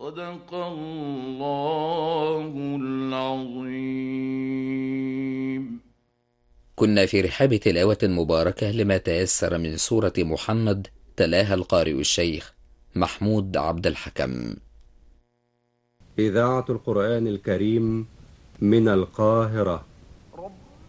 صدق الله العظيم. كنا في رحاب تلاوة مباركة لما تيسر من سورة محمد، تلاها القارئ الشيخ محمود عبد الحكم. إذاعة القرآن الكريم من القاهرة.